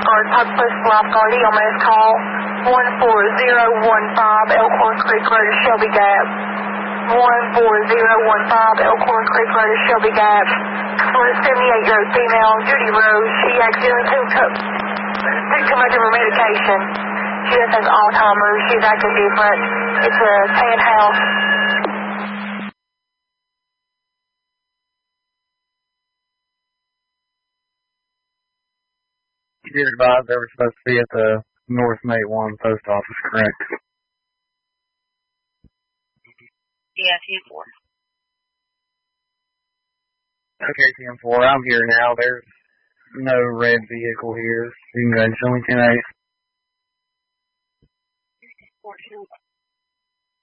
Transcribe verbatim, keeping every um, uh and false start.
Lifeguard, Post Lifeguard, E M S call one four zero one five Elkhorn Creek Road, Shelby Gap. one four zero one five Elkhorn Creek Road, Shelby Gap. For a seventy-eight-year-old female, Judy Rose, she accidentally took, took, took too much of her medication. She just has Alzheimer's. She's acting different. It's a tan house. You did advise they were supposed to be at the North May one post office, correct? Yeah, T M four. Okay, T M four, I'm here now. There's no red vehicle here. You can go ahead and show me ten A.